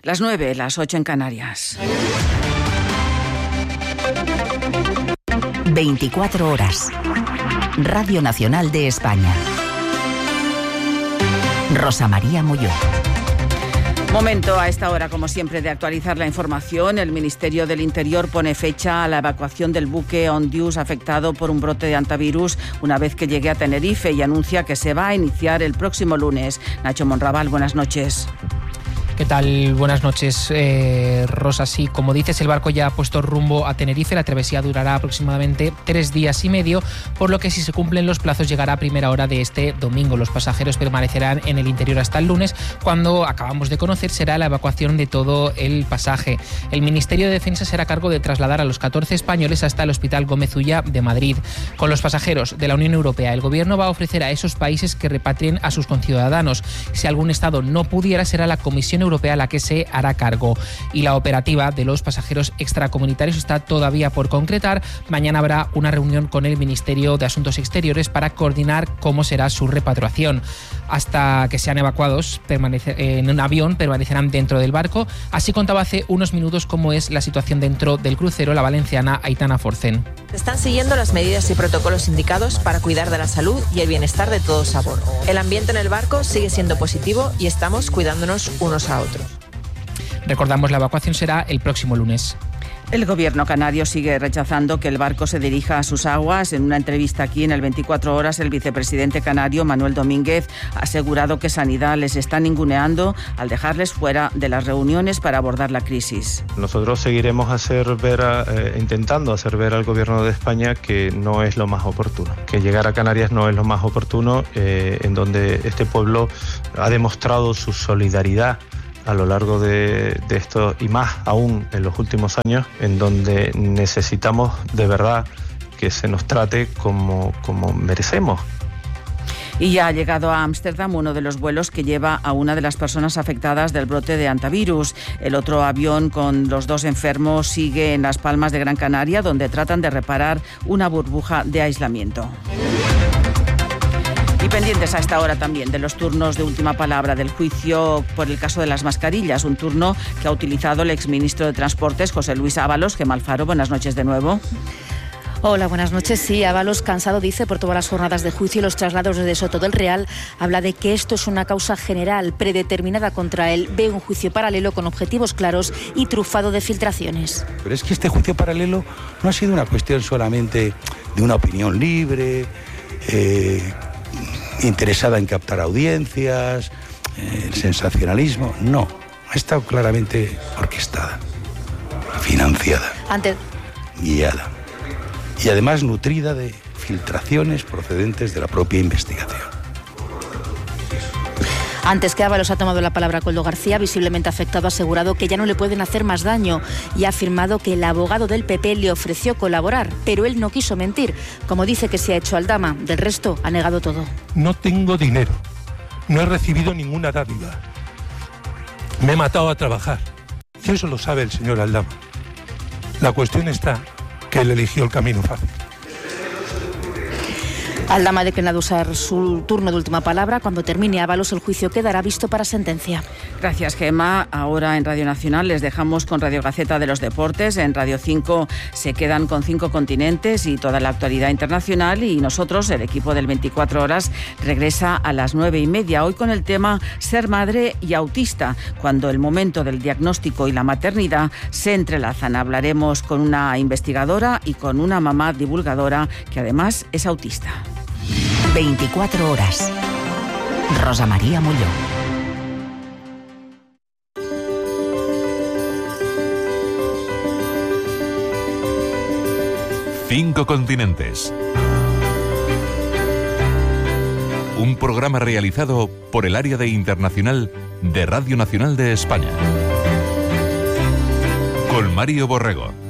Las 9, las 8 en Canarias. 24 horas. Radio Nacional de España. Rosa María Molló. Momento a esta hora, como siempre, de actualizar la información. El Ministerio del Interior pone fecha a la evacuación del buque Ondius afectado por un brote de hantavirus una vez que llegue a Tenerife y anuncia que se va a iniciar el próximo lunes. Nacho Monraval, buenas noches. ¿Qué tal? Buenas noches, Rosa. Sí, como dices, el barco ya ha puesto rumbo a Tenerife. La travesía durará aproximadamente 3 días y medio, por lo que si se cumplen los plazos llegará a primera hora de este domingo. Los pasajeros permanecerán en el interior hasta el lunes, cuando acabamos de conocer será la evacuación de todo el pasaje. El Ministerio de Defensa será a cargo de trasladar a los 14 españoles hasta el Hospital Gómez Ulla de Madrid. Con los pasajeros de la Unión Europea, el Gobierno va a ofrecer a esos países que repatrien a sus conciudadanos. Si algún Estado no pudiera, será la Comisión Europea la que se hará cargo. Y la operativa de los pasajeros extracomunitarios está todavía por concretar. Mañana habrá una reunión con el Ministerio de Asuntos Exteriores para coordinar cómo será su repatriación. Hasta que sean evacuados en un avión, permanecerán dentro del barco. Así contaba hace unos minutos cómo es la situación dentro del crucero la valenciana Aitana Forcén. Se están siguiendo las medidas y protocolos indicados para cuidar de la salud y el bienestar de todos a bordo. El ambiente en el barco sigue siendo positivo y estamos cuidándonos unos a otros. Recordamos, la evacuación será el próximo lunes. El gobierno canario sigue rechazando que el barco se dirija a sus aguas. En una entrevista aquí en el 24 Horas, el vicepresidente canario, Manuel Domínguez, ha asegurado que Sanidad les está ninguneando al dejarles fuera de las reuniones para abordar la crisis. Nosotros seguiremos intentando hacer ver al gobierno de España que no es lo más oportuno, que llegar a Canarias no es lo más oportuno, en donde este pueblo ha demostrado su solidaridad a lo largo de esto, y más aún en los últimos años, en donde necesitamos de verdad que se nos trate como merecemos. Y ya ha llegado a Ámsterdam uno de los vuelos que lleva a una de las personas afectadas del brote de hantavirus. El otro avión con los 2 enfermos sigue en Las Palmas de Gran Canaria, donde tratan de reparar una burbuja de aislamiento. Y pendientes a esta hora también de los turnos de última palabra del juicio por el caso de las mascarillas, un turno que ha utilizado el exministro de Transportes, José Luis Ábalos. Gemma Alfaro, buenas noches de nuevo. Hola, buenas noches. Sí, Ábalos, cansado, dice, por todas las jornadas de juicio y los traslados desde Soto del Real, habla de que esto es una causa general, predeterminada contra él. Ve un juicio paralelo con objetivos claros y trufado de filtraciones. Pero es que este juicio paralelo no ha sido una cuestión solamente de una opinión libre, interesada en captar audiencias, el sensacionalismo. No, ha estado claramente orquestada, financiada, guiada y además nutrida de filtraciones procedentes de la propia investigación. Antes que Ábalos ha tomado la palabra Coldo García, visiblemente afectado, ha asegurado que ya no le pueden hacer más daño y ha afirmado que el abogado del PP le ofreció colaborar, pero él no quiso mentir, como dice que se ha hecho Aldama. Del resto, ha negado todo. No tengo dinero, no he recibido ninguna dádiva, me he matado a trabajar. Y eso lo sabe el señor Aldama. La cuestión está que él eligió el camino fácil. Aldama ha declinado usar su turno de última palabra. Cuando termine Ábalos, el juicio quedará visto para sentencia. Gracias, Gemma. Ahora en Radio Nacional les dejamos con Radio Gaceta de los Deportes. En Radio 5 se quedan con 5 continentes y toda la actualidad internacional. Y nosotros, el equipo del 24 Horas, regresa a las 9:30. Hoy con el tema ser madre y autista, cuando el momento del diagnóstico y la maternidad se entrelazan. Hablaremos con una investigadora y con una mamá divulgadora que además es autista. 24 horas. Rosa María Molló. Cinco continentes. Un programa realizado por el Área de Internacional de Radio Nacional de España. Con Mario Borrego.